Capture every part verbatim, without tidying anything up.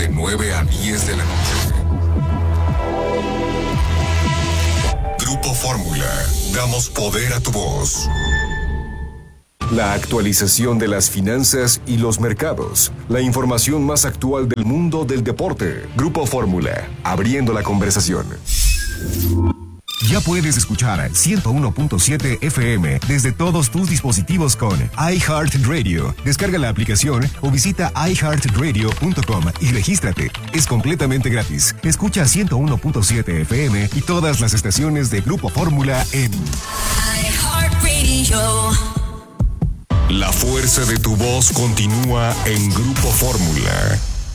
de nueve a diez de la noche. Grupo Fórmula, damos poder a tu voz. La actualización de las finanzas y los mercados. La información más actual del mundo del deporte. Grupo Fórmula, abriendo la conversación. Ya puedes escuchar ciento uno punto siete F M desde todos tus dispositivos con iHeartRadio. Descarga la aplicación o visita i heart radio punto com y regístrate. Es completamente gratis. Escucha ciento uno punto siete F M y todas las estaciones de Grupo Fórmula en iHeartRadio. La fuerza de tu voz continúa en Grupo Fórmula.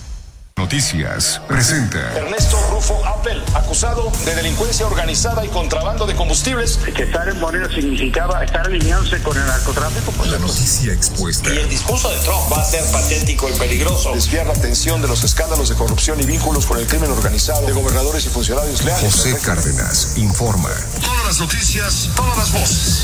Noticias presenta Ernesto Rufo Appel, acusado de delincuencia organizada y contrabando de combustibles. Que estar en Moreno significaba estar alineándose con el narcotráfico. Pues la noticia expuesta. Y el discurso de Trump va a ser patético y peligroso. Desviar la atención de los escándalos de corrupción y vínculos con el crimen organizado de gobernadores y funcionarios leales. José Cárdenas informa. Todas las noticias, todas las voces.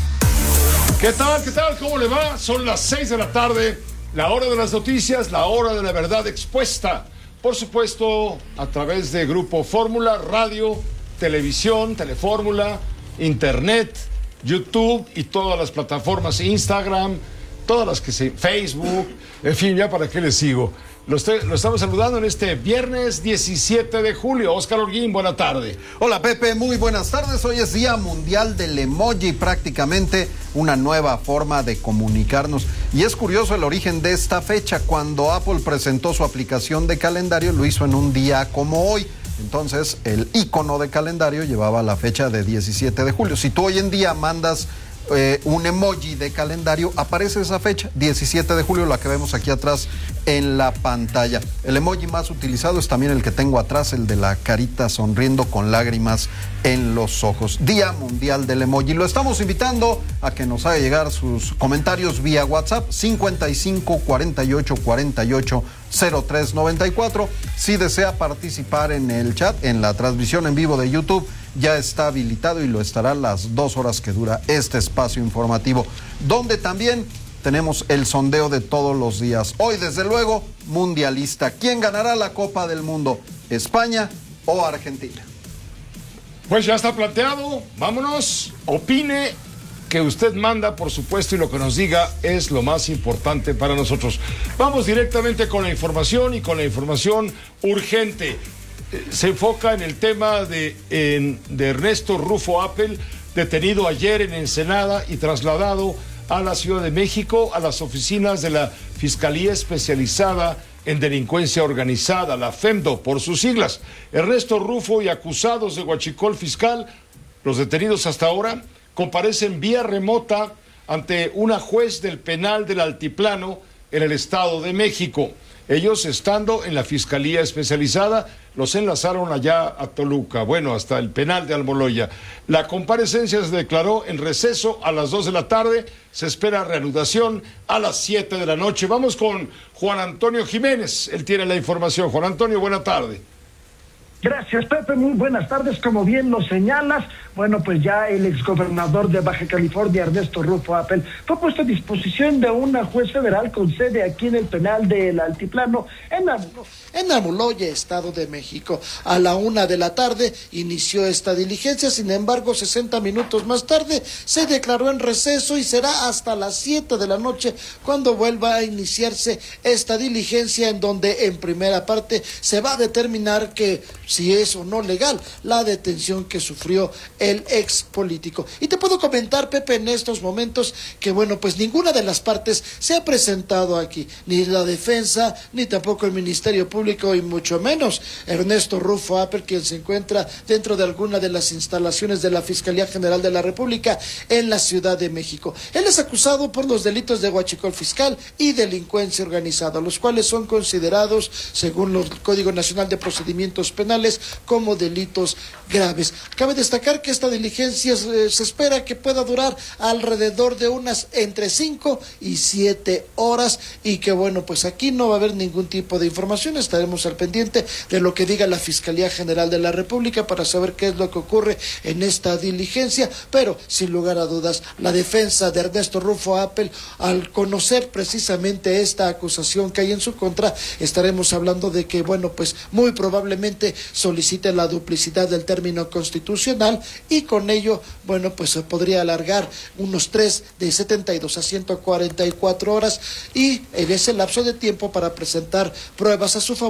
¿Qué tal? ¿Qué tal? ¿Cómo le va? Son las seis de la tarde. La hora de las noticias, la hora de la verdad expuesta. Por supuesto, a través de Grupo Fórmula, radio, televisión, Telefórmula, internet, YouTube y todas las plataformas, Instagram, todas las que se... Facebook, en fin, ya para qué les sigo. Lo, estoy, lo estamos saludando en este viernes diecisiete de julio. Óscar Holguín, buena tarde. Hola Pepe, muy buenas tardes. Hoy es Día Mundial del Emoji, prácticamente una nueva forma de comunicarnos. Y es curioso el origen de esta fecha. Cuando Apple presentó su aplicación de calendario, lo hizo en un día como hoy. Entonces, el icono de calendario llevaba la fecha de diecisiete de julio. Si tú hoy en día mandas Eh, un emoji de calendario, aparece esa fecha, diecisiete de julio, la que vemos aquí atrás en la pantalla. El emoji más utilizado es también el que tengo atrás, el de la carita sonriendo con lágrimas en los ojos. Día Mundial del Emoji. Lo estamos invitando a que nos haga llegar sus comentarios vía WhatsApp cincuenta y cinco cuarenta y ocho cuarenta y ocho cero tres noventa y cuatro. Si desea participar en el chat, en la transmisión en vivo de YouTube, ya está habilitado y lo estará las dos horas que dura este espacio informativo, donde también tenemos el sondeo de todos los días. Hoy, desde luego, mundialista. ¿Quién ganará la Copa del Mundo? ¿España o Argentina? Pues ya está planteado. Vámonos. Opine, que usted manda, por supuesto, y lo que nos diga es lo más importante para nosotros. Vamos directamente con la información y con la información urgente. Se enfoca en el tema de, en, de Ernesto Rufo Appel, detenido ayer en Ensenada y trasladado a la Ciudad de México, a las oficinas de la Fiscalía Especializada en Delincuencia Organizada, la FEMDO, por sus siglas. Ernesto Rufo y acusados de huachicol fiscal, los detenidos hasta ahora, comparecen vía remota ante una juez del penal del Altiplano en el Estado de México. Ellos, estando en la Fiscalía Especializada, los enlazaron allá a Toluca, bueno, hasta el penal de Almoloya. La comparecencia se declaró en receso a las dos de la tarde, se espera reanudación a las siete de la noche. Vamos con Juan Antonio Jiménez, él tiene la información. Juan Antonio, buena tarde. Gracias, Pepe, muy buenas tardes. Como bien lo señalas, bueno, pues ya el exgobernador de Baja California, Ernesto Rufo Appel, fue puesto a disposición de una juez federal con sede aquí en el penal del Altiplano, en Amulo, en Amuloya, Estado de México. A la una de la tarde inició esta diligencia, sin embargo, sesenta minutos más tarde se declaró en receso y será hasta las siete de la noche cuando vuelva a iniciarse esta diligencia, en donde en primera parte se va a determinar que si es o no legal la detención que sufrió el ex político. Y te puedo comentar, Pepe, en estos momentos que, bueno, pues ninguna de las partes se ha presentado aquí, ni la defensa, ni tampoco el Ministerio Público, y mucho menos Ernesto Rufo Appel, quien se encuentra dentro de alguna de las instalaciones de la Fiscalía General de la República en la Ciudad de México. Él es acusado por los delitos de huachicol fiscal y delincuencia organizada, los cuales son considerados, según el Código Nacional de Procedimientos Penales, constitucionales como delitos graves. Cabe destacar que esta diligencia eh, se espera que pueda durar alrededor de unas entre cinco y siete horas y que bueno, pues aquí no va a haber ningún tipo de información, estaremos al pendiente de lo que diga la Fiscalía General de la República para saber qué es lo que ocurre en esta diligencia, pero sin lugar a dudas, la defensa de Ernesto Rufo Appel, al conocer precisamente esta acusación que hay en su contra, estaremos hablando de que, bueno, pues muy probablemente solicite la duplicidad del término constitucional y con ello, bueno, pues se podría alargar unos tres de setenta y dos a ciento cuarenta y cuatro horas y en ese lapso de tiempo para presentar pruebas a su favor